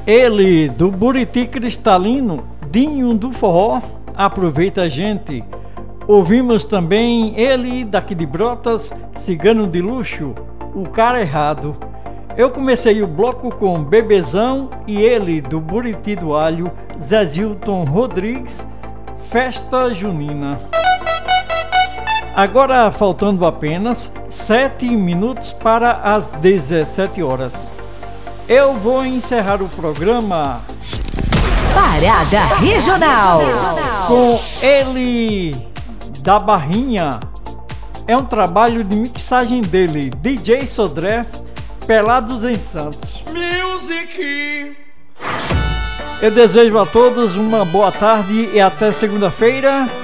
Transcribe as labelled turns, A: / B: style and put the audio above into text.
A: Ele, do Buriti Cristalino, Dinho do Forró, aproveita a gente. Ouvimos também ele, daqui de Brotas, Cigano de Luxo, O Cara Errado. Eu comecei o bloco com Bebezão e ele, do Buriti do Alho, Zezilton Rodrigues, Festa Junina. Agora faltando apenas 7 minutos para as 17 horas. Eu vou encerrar o programa
B: Parada Regional
A: com ele, da Barrinha. É um trabalho de mixagem dele, DJ Sodré, Pelados em Santos. Eu desejo a todos uma boa tarde e até segunda-feira.